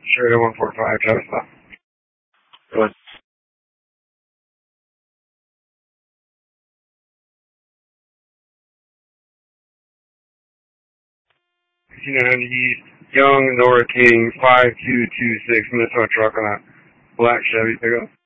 Sure, 145 Tesla. Go ahead. 1500 East, Young, Nora King, 5226, Minnesota truck on a black Chevy pickup.